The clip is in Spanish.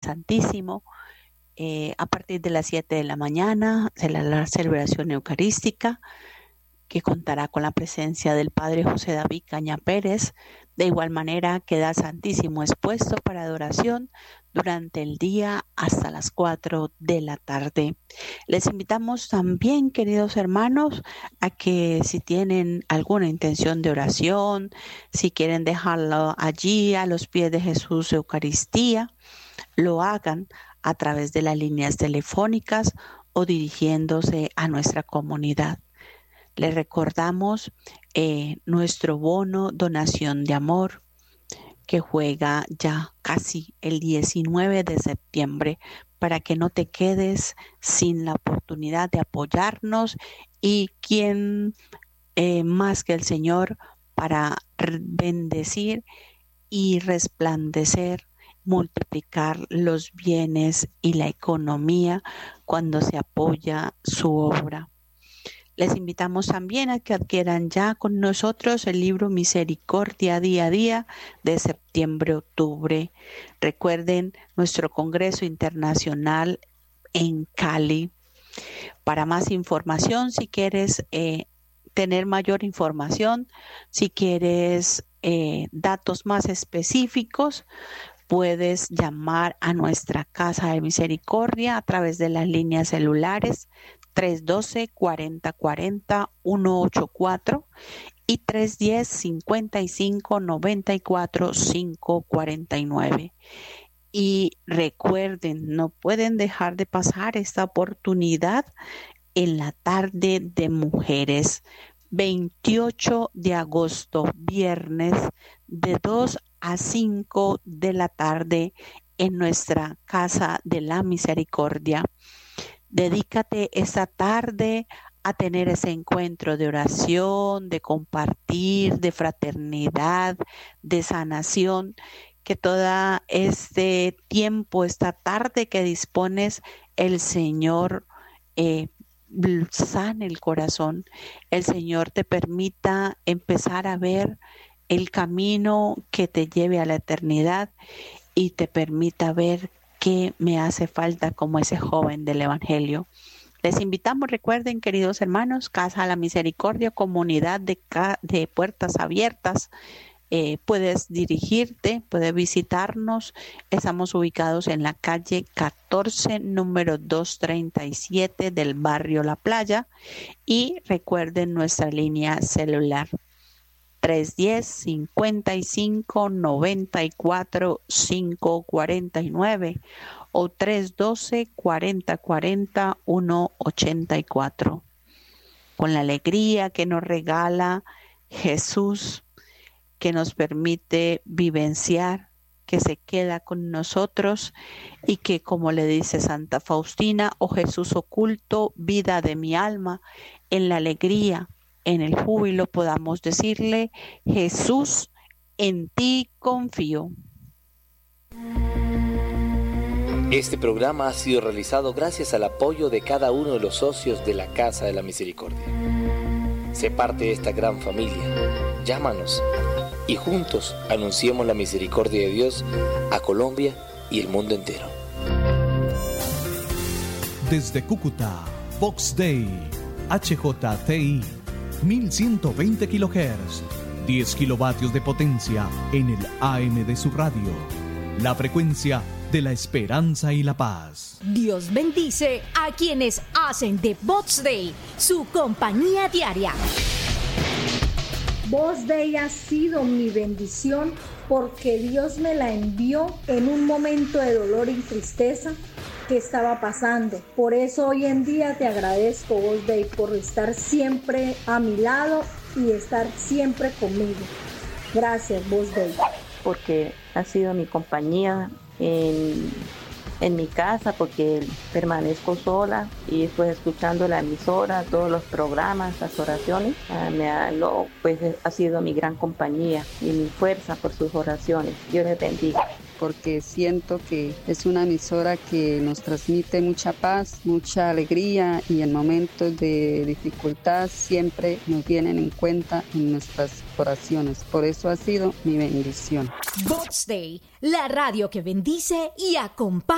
Santísimo. A partir de las 7 de la mañana será la celebración eucarística, que contará con la presencia del Padre José David Caña Pérez. De igual manera queda el Santísimo expuesto para adoración durante el día hasta las 4 de la tarde. Les invitamos también, queridos hermanos, a que si tienen alguna intención de oración, si quieren dejarlo allí a los pies de Jesús Eucaristía, lo hagan a través de las líneas telefónicas o dirigiéndose a nuestra comunidad. Les recordamos nuestro bono Donación de Amor, que juega ya casi el 19 de septiembre, para que no te quedes sin la oportunidad de apoyarnos, y quién más que el Señor para bendecir y resplandecer, multiplicar los bienes y la economía cuando se apoya su obra. Les invitamos también a que adquieran ya con nosotros el libro Misericordia Día a Día de septiembre-octubre. Recuerden nuestro Congreso Internacional en Cali. Para más información, si quieres tener mayor información, si quieres datos más específicos, puedes llamar a nuestra Casa de Misericordia a través de las líneas celulares 312-4040-184 y 310-5594-549. Y recuerden, no pueden dejar de pasar esta oportunidad en la tarde de mujeres, 28 de agosto, viernes, de 2 a 5 de la tarde en nuestra Casa de la Misericordia. Dedícate esa tarde a tener ese encuentro de oración, de compartir, de fraternidad, de sanación, que todo este tiempo, esta tarde que dispones, el Señor sane el corazón, el Señor te permita empezar a ver el camino que te lleve a la eternidad y te permita ver qué me hace falta como ese joven del Evangelio. Les invitamos, recuerden, queridos hermanos, Casa de la Misericordia, comunidad de puertas abiertas. Puedes dirigirte, puedes visitarnos. Estamos ubicados en la calle 14, número 237 del barrio La Playa. Y recuerden nuestra línea celular 310-5594-549 o 312-4040-184. Con la alegría que nos regala Jesús, que nos permite vivenciar, que se queda con nosotros y que, como le dice Santa Faustina, oh Jesús oculto, vida de mi alma, en la alegría, en el júbilo podamos decirle: Jesús, en ti confío. Este programa ha sido realizado gracias al apoyo de cada uno de los socios de la Casa de la Misericordia. Sé parte de esta gran familia. Llámanos y juntos anunciemos la misericordia de Dios a Colombia y el mundo entero. Desde Cúcuta, Vox Day, HJTI, 1120 kHz, 10 kilovatios de potencia en el AM de su radio. La frecuencia de la esperanza y la paz. Dios bendice a quienes hacen de Vox Day su compañía diaria. Vox Day ha sido mi bendición porque Dios me la envió en un momento de dolor y tristeza que estaba pasando. Por eso hoy en día te agradezco, Vox Day, por estar siempre a mi lado y estar siempre conmigo. Gracias, Vox Day. Porque ha sido mi compañía en mi casa, porque permanezco sola y pues escuchando la emisora, todos los programas, las oraciones, pues ha sido mi gran compañía y mi fuerza por sus oraciones. Dios les bendiga. Porque siento que es una emisora que nos transmite mucha paz, mucha alegría, y en momentos de dificultad siempre nos tienen en cuenta en nuestras oraciones. Por eso ha sido mi bendición. Vox Day, la radio que bendice y acompaña.